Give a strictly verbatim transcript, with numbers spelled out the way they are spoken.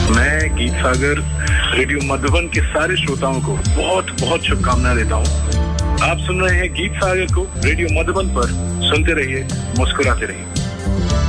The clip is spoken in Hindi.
मैं गीत सागर रेडियो मधुबन के सारे श्रोताओं को बहुत बहुत शुभकामनाएं देता हूं। आप सुन रहे हैं गीत सागर को रेडियो मधुबन पर। सुनते रहिए, मुस्कुराते रहिए।